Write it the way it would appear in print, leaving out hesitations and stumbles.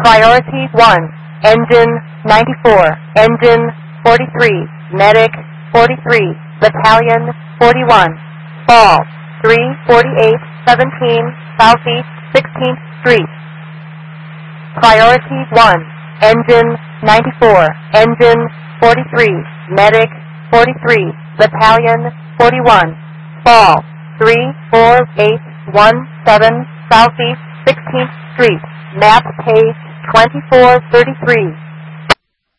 Priority 1, Engine 94, Engine 43, Medic 43, Battalion 41, Fall 34817 Southeast 16th Street. Priority 1, Engine 94, Engine 43, Medic 43, Battalion 41, Fall 34817 Southeast 16th Street, map page 2433.